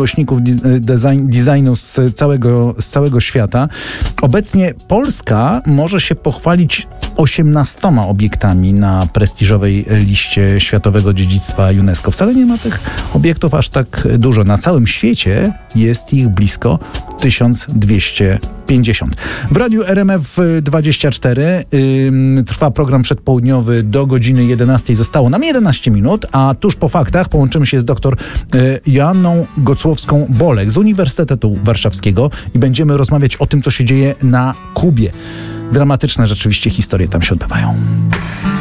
miłośników designu z całego świata. Obecnie Polska może się pochwalić 18 obiektami na prestiżowej liście Światowego Dziedzictwa UNESCO. Wcale nie ma tych obiektów aż tak dużo. Na całym świecie jest ich blisko 1250. W radiu RMF24 trwa program przedpołudniowy do godziny 11. Zostało nam 11 minut, a tuż po faktach połączymy się z dr Joanną Gocłowską-Bolek z Uniwersytetu Warszawskiego i będziemy rozmawiać o tym, co się dzieje na Kubie. Dramatyczne rzeczywiście historie tam się odbywają.